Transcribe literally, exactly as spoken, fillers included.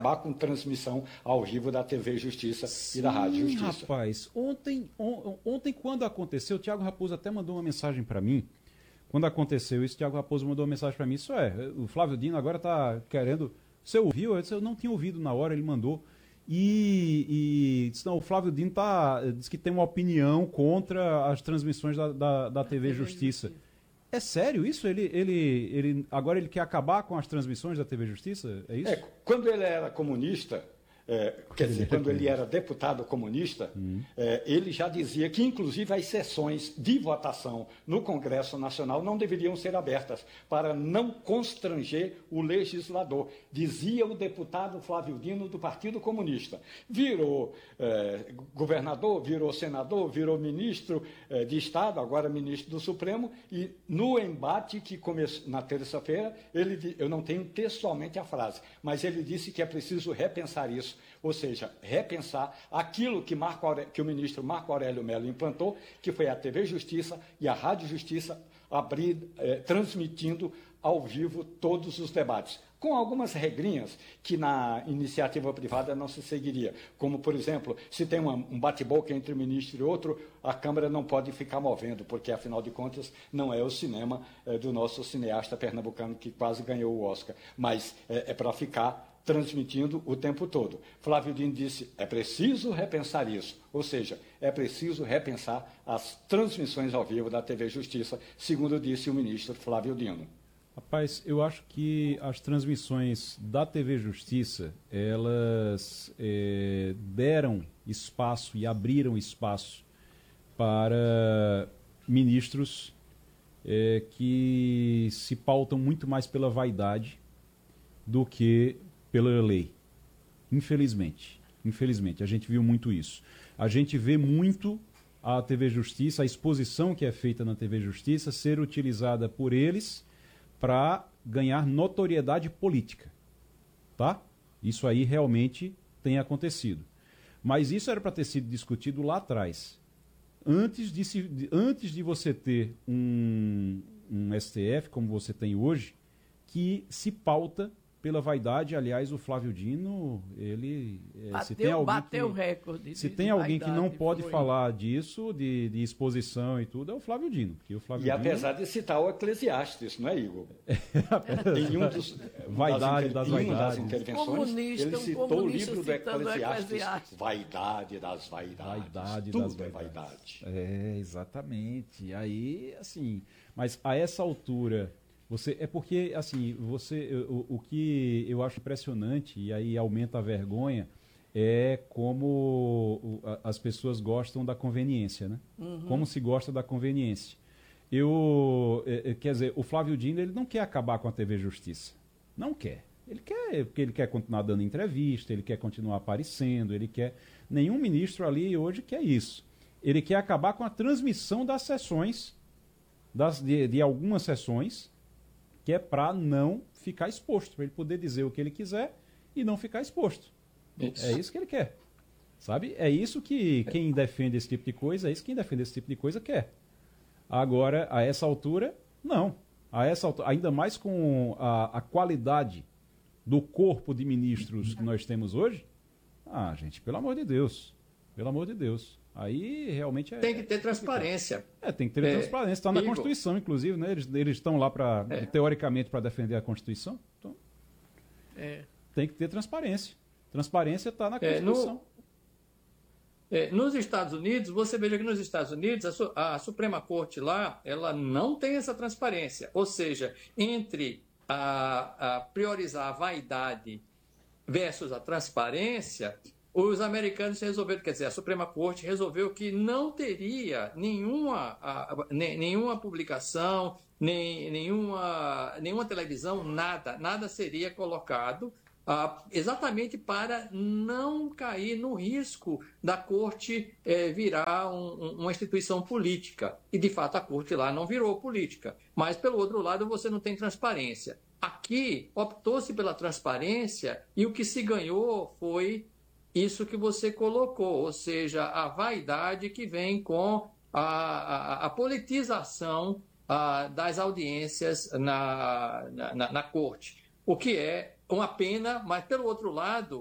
com transmissão ao vivo da T V Justiça Sim, e da Rádio Justiça. Rapaz, ontem, on, ontem quando aconteceu, o Thiago Raposo até mandou uma mensagem para mim. Quando aconteceu isso, o Thiago Raposo mandou uma mensagem para mim. Isso é, o Flávio Dino agora está querendo... Você ouviu? Eu disse, eu não tinha ouvido na hora, ele mandou. E, e disse, não, o Flávio Dino tá, diz que tem uma opinião contra as transmissões da, da, da T V Justiça. É sério isso? Ele, ele, ele, agora ele quer acabar com as transmissões da T V Justiça? É isso? É, quando ele era comunista, é, quer dizer, quando ele era deputado comunista, hum. é, ele já dizia que, inclusive, as sessões de votação no Congresso Nacional não deveriam ser abertas para não constranger o legislador. Dizia o deputado Flávio Dino do Partido Comunista. Virou é, governador, virou senador, virou ministro é, de Estado, agora ministro do Supremo, e no embate que começou na terça-feira, ele, eu não tenho textualmente a frase, mas ele disse que é preciso repensar isso. Ou seja, repensar aquilo que, Marco Aurélio, que o ministro Marco Aurélio Mello implantou, que foi a T V Justiça e a Rádio Justiça abrir, eh, transmitindo ao vivo todos os debates, com algumas regrinhas que na iniciativa privada não se seguiria. Como, por exemplo, se tem uma, um bate-boca entre um ministro e outro, a Câmara não pode ficar movendo, porque, afinal de contas, não é o cinema eh, do nosso cineasta pernambucano que quase ganhou o Oscar, mas eh, é para ficar transmitindo o tempo todo. Flávio Dino disse, é preciso repensar isso, ou seja, é preciso repensar as transmissões ao vivo da T V Justiça, segundo disse o ministro Flávio Dino. Rapaz, eu acho que as transmissões da T V Justiça, elas é, deram espaço e abriram espaço para ministros é, que se pautam muito mais pela vaidade do que pela lei. Infelizmente. Infelizmente, a gente viu muito isso. A gente vê muito a T V Justiça, a exposição que é feita na T V Justiça, ser utilizada por eles para ganhar notoriedade política. Tá? Isso aí realmente tem acontecido. Mas isso era para ter sido discutido lá atrás. Antes de, se, antes de você ter um, um S T F, como você tem hoje, que se pauta pela vaidade. Aliás, o Flávio Dino, ele... Bateu, se tem alguém bateu que, o recorde. Se de, tem de alguém que não foi. pode falar disso, de, de exposição e tudo, é o Flávio Dino. Que o Flávio e Dino... apesar de citar o Eclesiastes, não é, Igor? Em um dos, vaidade das, das, vaidades. das intervenções, comunista, ele citou um o livro do Eclesiastes, Eclesiastes. Vaidade das vaidades. Vaidade Tudo das é vaidades. vaidade. É, exatamente. Aí, assim... Mas a essa altura... Você, é porque, assim, você, o, o que eu acho impressionante, e aí aumenta a vergonha, é como o, a, as pessoas gostam da conveniência, né? Uhum. Como se gosta da conveniência. Eu, é, quer dizer, o Flávio Dino, ele não quer acabar com a T V Justiça. Não quer. Ele quer, porque ele quer continuar dando entrevista, ele quer continuar aparecendo, ele quer... Nenhum ministro ali hoje quer isso. Ele quer acabar com a transmissão das sessões, das, de, de algumas sessões, que é para não ficar exposto, para ele poder dizer o que ele quiser e não ficar exposto. Isso. É isso que ele quer. Sabe? É isso que quem defende esse tipo de coisa, é isso que quem defende esse tipo de coisa quer. Agora, a essa altura, não. A essa altura, ainda mais com a, a qualidade do corpo de ministros que nós temos hoje, ah, gente, pelo amor de Deus. Pelo amor de Deus. Aí realmente é... Tem que ter transparência. É, tem que ter é, transparência. Está na Igor. Constituição, inclusive, né? Eles, eles estão lá, pra, é. teoricamente, para defender a Constituição. Então, é. tem que ter transparência. Transparência está na Constituição. É, no, é, nos Estados Unidos, você veja que nos Estados Unidos, a, su, a Suprema Corte lá, ela não tem essa transparência. Ou seja, entre a, a priorizar a vaidade versus a transparência... Os americanos resolveram, quer dizer, a Suprema Corte resolveu que não teria nenhuma, a, a, nenhuma publicação, nem, nenhuma, nenhuma televisão, nada, nada seria colocado ah, exatamente para não cair no risco da Corte eh, virar um, uma instituição política. E, de fato, a Corte lá não virou política. Mas, pelo outro lado, você não tem transparência. Aqui, optou-se pela transparência e o que se ganhou foi... isso que você colocou, ou seja, a vaidade que vem com a, a, a politização a, das audiências na, na, na corte, o que é uma pena, mas, pelo outro lado,